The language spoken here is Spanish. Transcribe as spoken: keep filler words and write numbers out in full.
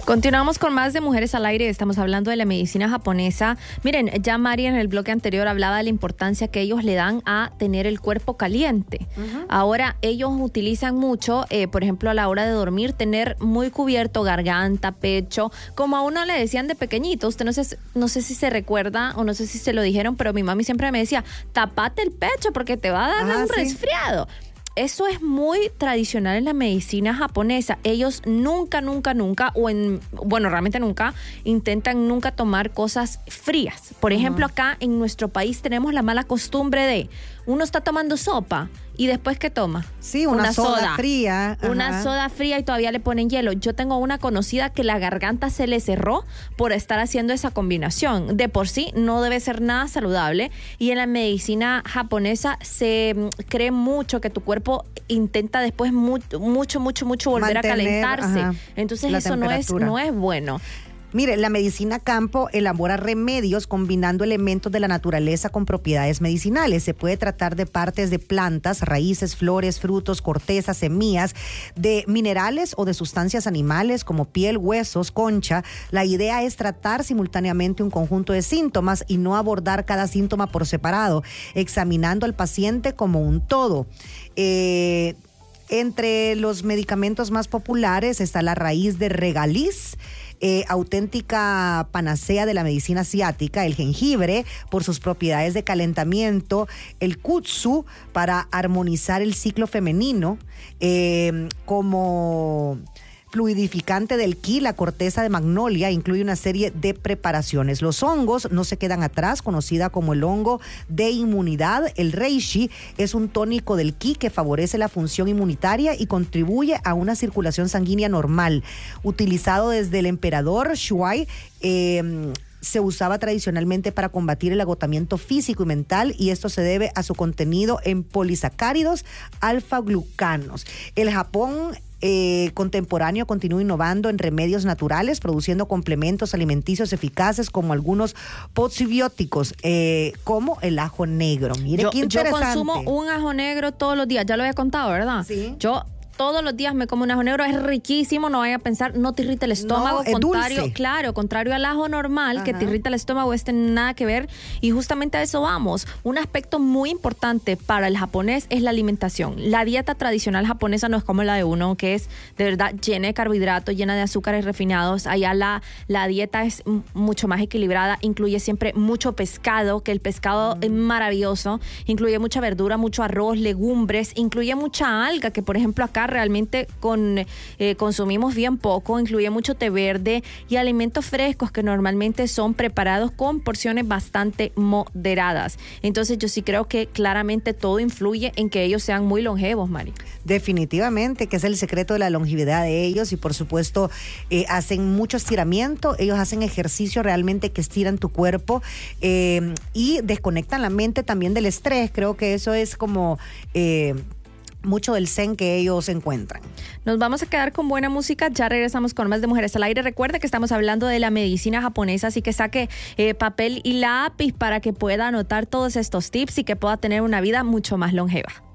Continuamos con más de Mujeres al Aire. Estamos hablando de la medicina japonesa. Miren, ya Mari en el bloque anterior hablaba de la importancia que ellos le dan a tener el cuerpo caliente. Uh-huh. Ahora, ellos utilizan mucho, eh, por ejemplo, a la hora de dormir, tener muy cubierto garganta, pecho, como a uno le decían de pequeñito. Usted no sé, no sé si se recuerda o no sé si se lo dijeron, pero mi mami siempre me decía, tapate el pecho porque te va a dar ah, un ¿sí? resfriado. Eso es muy tradicional en la medicina japonesa. Ellos nunca, nunca, nunca, o en, bueno, realmente nunca, intentan nunca tomar cosas frías. Por uh-huh. ejemplo, acá en nuestro país tenemos la mala costumbre de, uno está tomando sopa y después ¿qué toma? Sí, una, una soda, soda fría. Ajá. Una soda fría y todavía le ponen hielo. Yo tengo una conocida que la garganta se le cerró por estar haciendo esa combinación. De por sí no debe ser nada saludable y en la medicina japonesa se cree mucho que tu cuerpo intenta después mucho, mucho, mucho, mucho volver Mantener, a calentarse. Ajá, Entonces eso no es, no es bueno. Mire, la medicina campo elabora remedios combinando elementos de la naturaleza con propiedades medicinales. Se puede tratar de partes de plantas, raíces, flores, frutos, cortezas, semillas, de minerales o de sustancias animales como piel, huesos, concha. La idea es tratar simultáneamente un conjunto de síntomas y no abordar cada síntoma por separado, examinando al paciente como un todo. Eh... Entre los medicamentos más populares está la raíz de regaliz, eh, auténtica panacea de la medicina asiática, el jengibre por sus propiedades de calentamiento, el kutsu para armonizar el ciclo femenino, eh, como fluidificante del ki, la corteza de magnolia incluye una serie de preparaciones. Los hongos no se quedan atrás, conocida como el hongo de inmunidad. El reishi es un tónico del ki que favorece la función inmunitaria y contribuye a una circulación sanguínea normal. Utilizado desde el emperador Shuai, eh, se usaba tradicionalmente para combatir el agotamiento físico y mental, y esto se debe a su contenido en polisacáridos alfa-glucanos. El Japón Eh, contemporáneo continúa innovando en remedios naturales, produciendo complementos alimenticios eficaces como algunos posibióticos, eh, como el ajo negro. Mire yo, qué interesante. Yo consumo un ajo negro todos los días, ya lo había contado, ¿verdad? Sí. Yo todos los días me como un ajo negro, es riquísimo, no vaya a pensar, no te irrita el estómago, no, contrario, dulce. Claro, contrario al ajo normal, Ajá. que te irrita el estómago, este nada que ver, y justamente a eso vamos. Un aspecto muy importante para el japonés es la alimentación. La dieta tradicional japonesa no es como la de uno, que es de verdad llena de carbohidratos, llena de azúcares refinados. Allá la, la dieta es m- mucho más equilibrada, incluye siempre mucho pescado, que el pescado mm. es maravilloso, incluye mucha verdura, mucho arroz, legumbres, incluye mucha alga, que por ejemplo acá realmente con, eh, consumimos bien poco, incluye mucho té verde y alimentos frescos que normalmente son preparados con porciones bastante moderadas. Entonces yo sí creo que claramente todo influye en que ellos sean muy longevos, Mari. Definitivamente, que es el secreto de la longevidad de ellos, y por supuesto eh, hacen mucho estiramiento, ellos hacen ejercicio realmente que estiran tu cuerpo eh, y desconectan la mente también del estrés. Creo que eso es como Eh, mucho del zen que ellos encuentran. Nos vamos a quedar con buena música, ya regresamos con más de Mujeres al Aire. Recuerde que estamos hablando de la medicina japonesa, así que saque eh, papel y lápiz para que pueda anotar todos estos tips y que pueda tener una vida mucho más longeva.